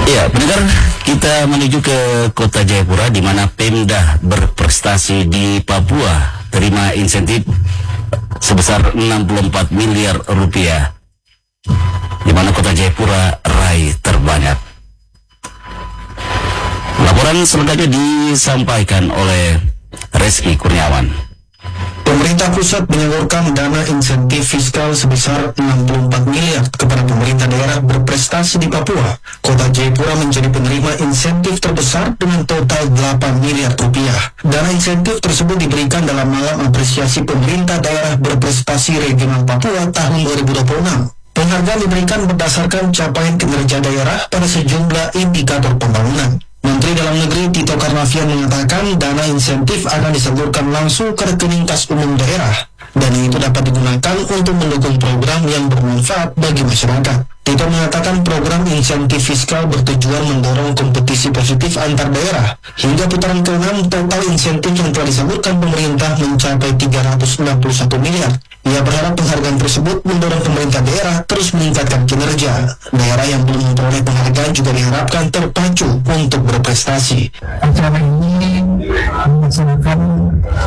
Ya, pendengar, kita menuju ke Kota Jayapura di mana Pemda berprestasi di Papua terima insentif sebesar 64 miliar rupiah, di mana Kota Jayapura raih terbanyak. Laporan selengkapnya disampaikan oleh Reski Kurniawan. Pemerintah pusat menyalurkan dana insentif fiskal sebesar 64 miliar kepada pemerintah daerah berprestasi di Papua. Kota Jayapura menjadi penerima insentif terbesar dengan total 8 miliar rupiah. Dana insentif tersebut diberikan dalam malam apresiasi pemerintah daerah berprestasi regional Papua tahun 2026. Penghargaan diberikan berdasarkan capaian kinerja daerah pada sejumlah indikator pembangunan. Menteri Dalam Negeri Tito Karnavian mengatakan dana insentif akan disalurkan langsung ke rekening kas umum daerah. Dana itu dapat digunakan untuk mendukung program yang bermanfaat bagi masyarakat. Tito mengatakan program insentif fiskal bertujuan mendorong kompetisi positif antar daerah. Hingga putaran ke-6, total insentif yang telah disalurkan pemerintah mencapai 361 miliar. Ia berharap penghargaan tersebut mendorong pemerintah daerah terus meningkatkan kinerja. Daerah yang belum memperoleh penghargaan juga diharapkan terpacu untuk berprestasi. Acara ini melaksanakan